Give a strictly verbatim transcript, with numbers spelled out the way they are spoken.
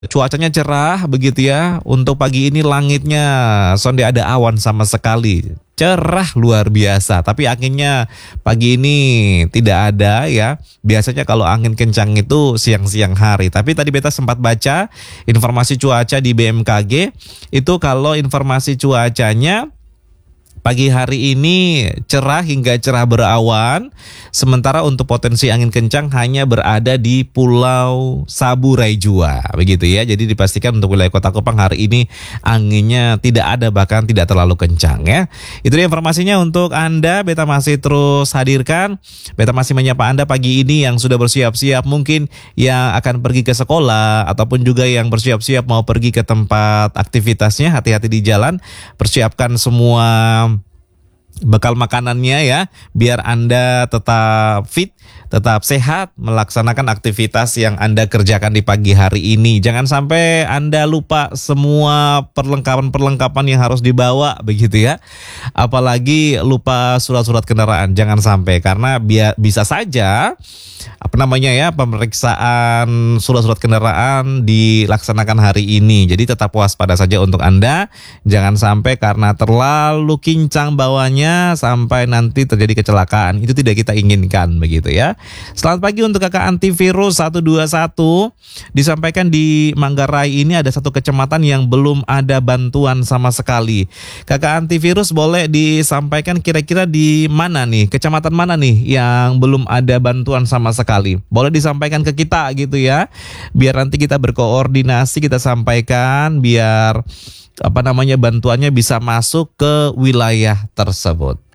Cuacanya cerah begitu ya. Untuk pagi ini langitnya sonde ada awan sama sekali. Cerah luar biasa. Tapi anginnya pagi ini tidak ada ya. Biasanya kalau angin kencang itu siang-siang hari. Tapi tadi beta sempat baca informasi cuaca di B M K G. Itu kalau informasi cuacanya pagi hari ini cerah hingga cerah berawan. Sementara untuk potensi angin kencang hanya berada di Pulau Saburai Jua. Begitu ya. Jadi dipastikan untuk wilayah Kota Kupang hari ini anginnya tidak ada, bahkan tidak terlalu kencang ya. Itu dia informasinya untuk Anda. Beta masih terus hadirkan. Beta masih menyapa Anda pagi ini yang sudah bersiap-siap, mungkin yang akan pergi ke sekolah ataupun juga yang bersiap-siap mau pergi ke tempat aktivitasnya. Hati-hati di jalan. Persiapkan semua bekal makanannya ya, biar Anda tetap fit, tetap sehat, melaksanakan aktivitas yang Anda kerjakan di pagi hari ini. Jangan sampai Anda lupa semua perlengkapan-perlengkapan yang harus dibawa begitu ya. Apalagi lupa surat-surat kendaraan, jangan sampai, karena biar bisa saja apa namanya ya, pemeriksaan surat-surat kendaraan dilaksanakan hari ini. Jadi tetap waspada saja untuk Anda. Jangan sampai karena terlalu kincang bawanya sampai nanti terjadi kecelakaan. Itu tidak kita inginkan begitu ya. Selamat pagi untuk kakak antivirus satu dua satu. Disampaikan di Manggarai ini ada satu kecamatan yang belum ada bantuan sama sekali. Kakak antivirus boleh disampaikan kira-kira di mana nih? Kecamatan mana nih yang belum ada bantuan sama sekali? Boleh disampaikan ke kita gitu ya. Biar nanti kita berkoordinasi, kita sampaikan biar apa namanya bantuannya bisa masuk ke wilayah tersebut.